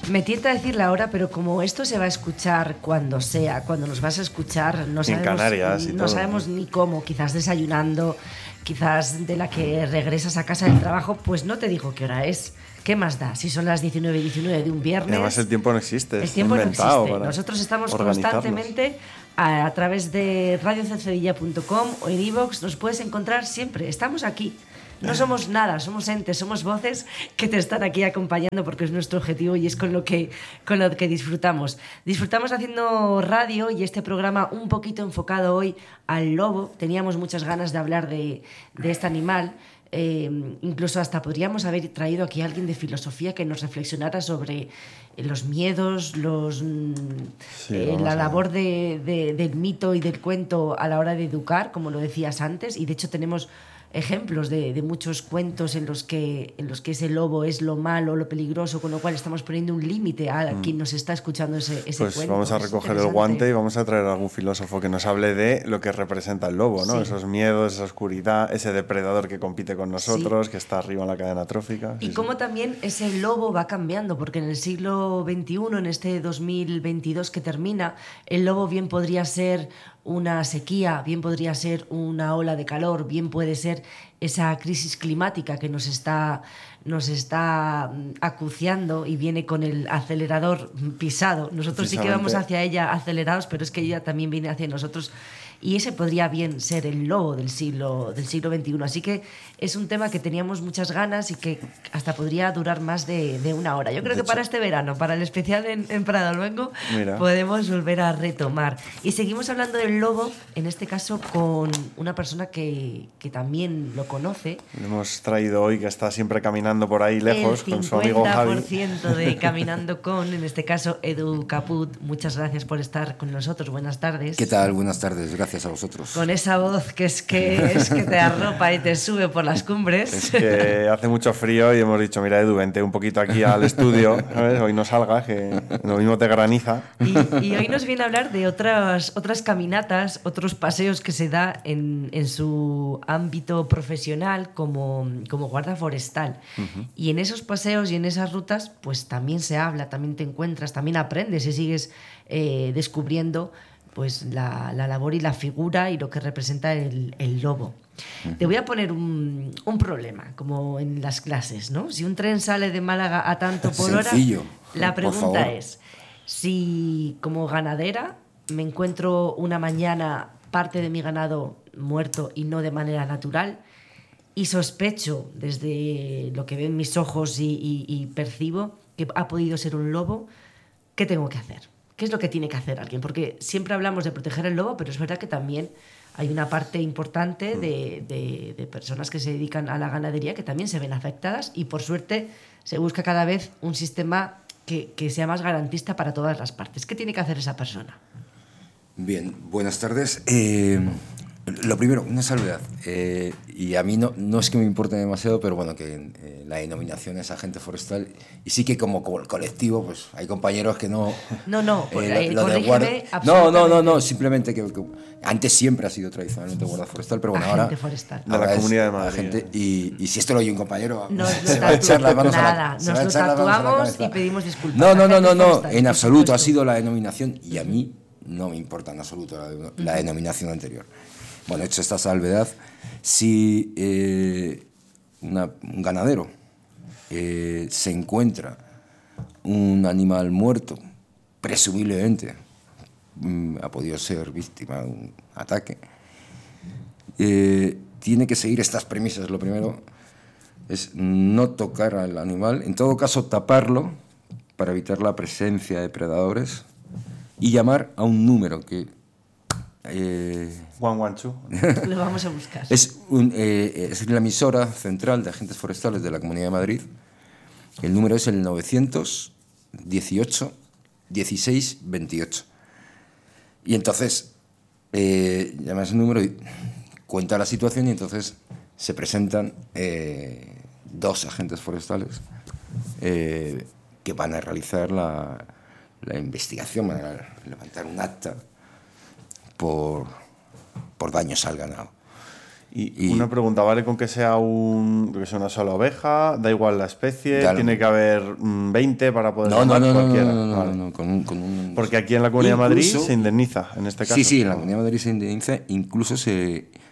Me tienta a decir la hora, pero como esto se va a escuchar cuando sea, cuando nos vas a escuchar, no sabemos, en Canarias y no todo, sabemos ni cómo, quizás desayunando, quizás de la que regresas a casa del trabajo, pues no te digo qué hora es. ¿Qué más da? Si son las 19:19 de un viernes. Y además el tiempo no existe. El tiempo no existe. Nosotros estamos organizarnos constantemente a través de radiocelcedilla.com o en iVoox. Nos puedes encontrar siempre. Estamos aquí. No somos nada, somos entes, somos voces que te están aquí acompañando porque es nuestro objetivo y es con lo que disfrutamos. Disfrutamos haciendo radio y este programa un poquito enfocado hoy al lobo. Teníamos muchas ganas de hablar de este animal. Incluso hasta podríamos haber traído aquí a alguien de filosofía que nos reflexionara sobre los miedos, la labor del mito y del cuento a la hora de educar, como lo decías antes, y de hecho tenemos ejemplos de muchos cuentos en los que ese lobo es lo malo, lo peligroso, con lo cual estamos poniendo un límite a quien nos está escuchando ese pues cuento. Vamos a recoger el guante y vamos a traer a algún filósofo que nos hable de lo que representa el lobo, ¿no? Sí. Esos miedos, esa oscuridad, ese depredador que compite con nosotros, sí, que está arriba en la cadena trófica. Y cómo también ese lobo va cambiando, porque en el siglo XXI, en este 2022 que termina, el lobo bien podría ser una sequía, bien podría ser una ola de calor, bien puede ser esa crisis climática que nos está acuciando y viene con el acelerador pisado. Nosotros sí que vamos hacia ella acelerados, pero es que ella también viene hacia nosotros. Y ese podría bien ser el lobo del siglo XXI. Así que es un tema que teníamos muchas ganas y que hasta podría durar más de una hora. Yo creo que para este verano, para el especial en Prado Luengo, podemos volver a retomar. Y seguimos hablando del lobo, en este caso con una persona que también lo conoce. Lo hemos traído hoy, que está siempre caminando por ahí lejos con su amigo Javi. El 50% de Caminando con, en este caso, Edu Caput. Muchas gracias por estar con nosotros. Buenas tardes. ¿Qué tal? Buenas tardes. Gracias a vosotros. Con esa voz que te arropa y te sube por las cumbres. Es que hace mucho frío y hemos dicho, mira Edu, vente un poquito aquí al estudio, ¿sabes? Hoy no salgas, que lo mismo te graniza. Y hoy nos viene a hablar de otras caminatas, otros paseos que se da en su ámbito profesional como guarda forestal. Uh-huh. Y en esos paseos y en esas rutas, pues también se habla, también te encuentras, también aprendes y sigues descubriendo pues la labor y la figura y lo que representa el lobo. Uh-huh. Te voy a poner un problema, como en las clases, ¿no? Si un tren sale de Málaga a tanto por Sencillo, hora, la pregunta es, si como ganadera me encuentro una mañana parte de mi ganado muerto y no de manera natural, y sospecho desde lo que ven mis ojos y percibo que ha podido ser un lobo, ¿qué tengo que hacer? ¿Qué es lo que tiene que hacer alguien? Porque siempre hablamos de proteger el lobo, pero es verdad que también hay una parte importante de personas que se dedican a la ganadería que también se ven afectadas y por suerte se busca cada vez un sistema que sea más garantista para todas las partes. ¿Qué tiene que hacer esa persona? Bien, buenas tardes. Lo primero, una salvedad. Y a mí no es que me importe demasiado, pero bueno, que la denominación es agente forestal. Y sí que como colectivo, pues hay compañeros que no... corrígeme absolutamente. No, simplemente que antes siempre ha sido tradicionalmente guarda forestal, pero bueno, agente forestal. De la Comunidad de Madrid. Y si esto lo oye un compañero, se va a echar las manos nos lo tatuamos y pedimos disculpas. No, en absoluto ha sido la denominación y a mí no me importa en absoluto la denominación anterior. Bueno, hecho esta salvedad, si un ganadero se encuentra un animal muerto, presumiblemente ha podido ser víctima de un ataque, tiene que seguir estas premisas. Lo primero es no tocar al animal, en todo caso taparlo para evitar la presencia de predadores y llamar a un número que... 112. Lo vamos a buscar. Es la emisora central de agentes forestales de la Comunidad de Madrid. El número es el 918 16 28. Y entonces llama ese número y cuenta la situación y entonces se presentan dos agentes forestales que van a realizar la investigación, van a levantar un acta por daños al ganado. Y una pregunta, ¿vale con que sea una sola oveja? ¿Da igual la especie? Claro. ¿Tiene que haber 20 para poder No, llamar cualquiera? no, Vale. con Porque aquí en la Comunidad de Madrid Incluso- se indemniza, en este caso. Sí, en la Comunidad de Madrid se indemniza, incluso se